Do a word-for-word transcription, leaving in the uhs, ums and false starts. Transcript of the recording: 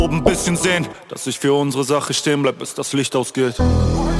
oben ein bisschen sehen, dass ich für unsere Sache stehen bleib, bis das Licht ausgeht.